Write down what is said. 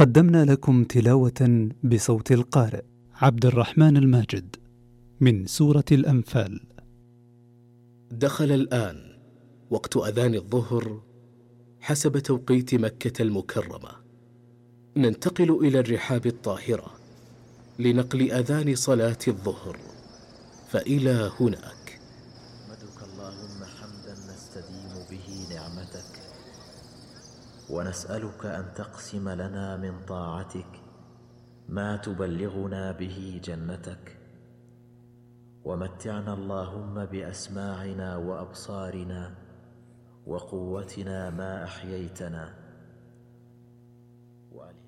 قدمنا لكم تلاوة بصوت القارئ عبد الرحمن الماجد من سورة الأنفال. دخل الآن وقت أذان الظهر حسب توقيت مكة المكرمة. ننتقل إلى الرحاب الطاهرة لنقل أذان صلاة الظهر، فإلى هناك. نحمدك اللهم حمدا نستديم به نعمتك، ونسألك أن تقسم لنا من طاعتك ما تبلغنا به جنتك، ومتعنا اللهم بأسماعنا وأبصارنا وقوتنا ما أحييتنا،